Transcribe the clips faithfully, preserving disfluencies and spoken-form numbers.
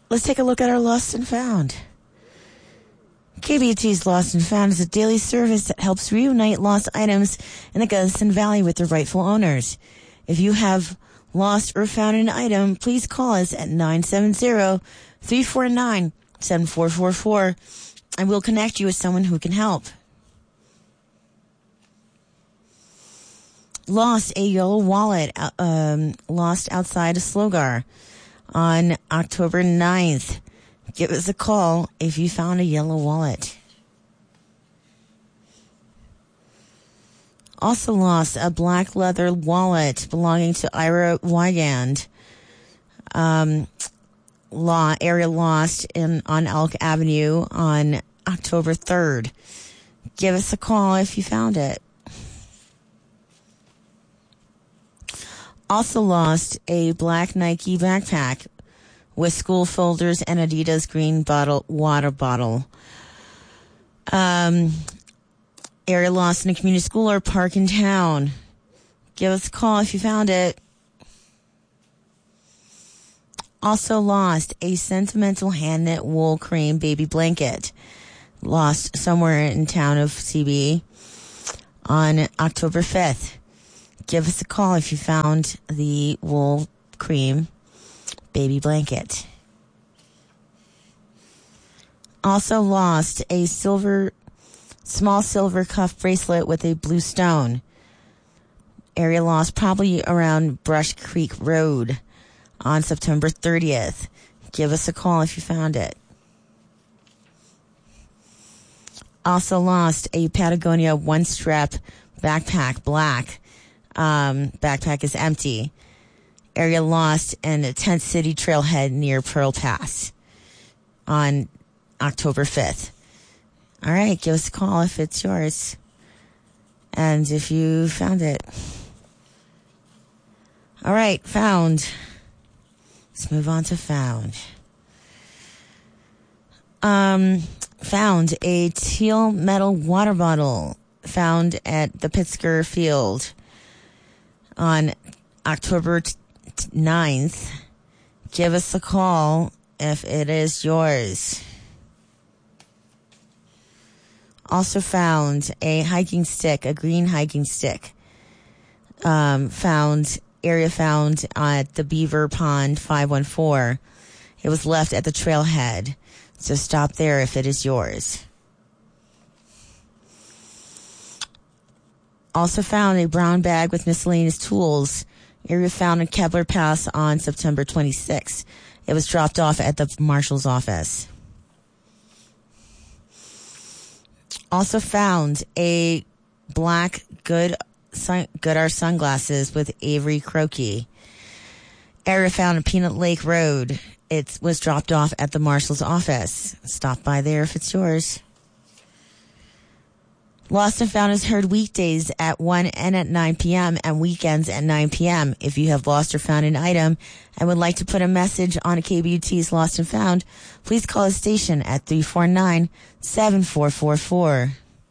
let's take a look at our Lost and Found. K B U T's Lost and Found is a daily service that helps reunite lost items in the Gunnison Valley with their rightful owners. If you have lost or found an item, please call us at nine seven zero, three four nine, seven four four four and we'll connect you with someone who can help. Lost a yellow wallet um, lost outside of Slogar on October ninth. Give us a call if you found a yellow wallet. Also lost a black leather wallet belonging to Ira Wygand. Um, law area lost in on Elk Avenue on October third. Give us a call if you found it. Also lost a black Nike backpack with school folders and Adidas green bottle water bottle. Um, area lost in a community school or park in town. Give us a call if you found it. Also lost a sentimental hand knit wool cream baby blanket. Lost somewhere in town of C B on October fifth. Give us a call if you found the wool cream baby blanket. Also lost a silver, small silver cuff bracelet with a blue stone. Area lost probably around Brush Creek Road on September thirtieth. Give us a call if you found it. Also lost a Patagonia one-strap backpack, black. Um, backpack is empty. Area lost in a Tent City trailhead near Pearl Pass on October fifth. All right, give us a call if it's yours and if you found it. All right, found. Let's move on to found. Um, found a teal metal water bottle found at the Pittsburgh Field on October ninth. Give us a call if it is yours. Also found a hiking stick, a green hiking stick. Um, found, area found at the Beaver Pond five one four. It was left at the trailhead. So stop there if it is yours. Also found a brown bag with miscellaneous tools. Area found in Kepler Pass on September twenty-sixth. It was dropped off at the marshal's office. Also found a black good sun, Goodar sunglasses with Avery Croakey. Area found in Peanut Lake Road. It was dropped off at the marshal's office. Stop by there if it's yours. Lost and Found is heard weekdays at one and at nine p.m. and weekends at nine p.m. If you have lost or found an item and would like to put a message on a K B U T's Lost and Found, please call the station at three four nine, seven four four four.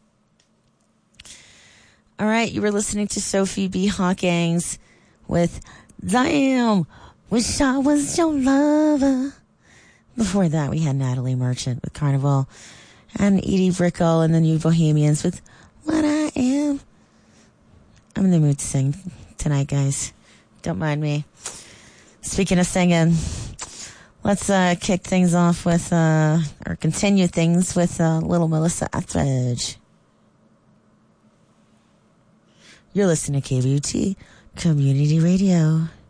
All right, you were listening to Sophie B. Hawkins with Damn, Wish I Was Your Lover. Before that, we had Natalie Merchant with Carnival. And Edie Brickell and the New Bohemians with What I Am. I'm in the mood to sing tonight, guys. Don't mind me. Speaking of singing, let's uh, kick things off with, uh, or continue things with uh, Little Melissa Etheridge. You're listening to K B U T Community Radio.